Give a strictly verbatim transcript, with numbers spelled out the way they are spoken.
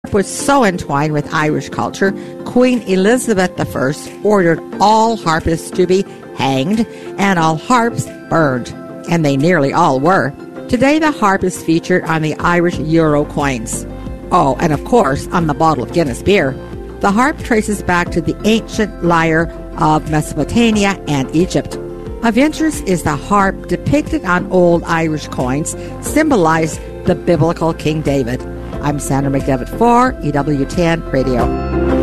was so entwined with Irish culture, Queen Elizabeth the First ordered all harpists to be hanged and all harps burned, and they nearly all were. Today the harp is featured on the Irish euro coins. Oh, and of course on the bottle of Guinness beer. The harp traces back to the ancient lyre of Mesopotamia and Egypt. Of interest is the harp depicted on old Irish coins, symbolize the biblical King David. I'm Sandra McDevitt for E W ten Radio.